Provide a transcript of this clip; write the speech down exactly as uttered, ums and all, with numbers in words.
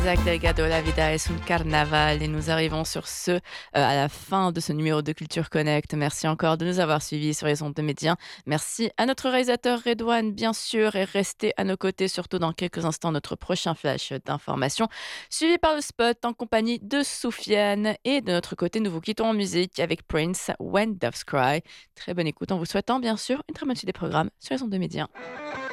Zach Delgado, La vida es un carnaval et nous arrivons sur ce, heu, à la fin de ce numéro de Culture Connect. Merci encore de nous avoir suivis sur les ondes de Médien. Merci à notre réalisateur Redouane, bien sûr, et restez à nos côtés, surtout dans quelques instants, notre prochain flash d'information, suivi par le spot en compagnie de Soufiane. Et de notre côté, nous vous quittons en musique avec Prince, When Doves Cry. Très bonne écoute en vous souhaitant, bien sûr, une très bonne suite des programmes sur les ondes de Médien.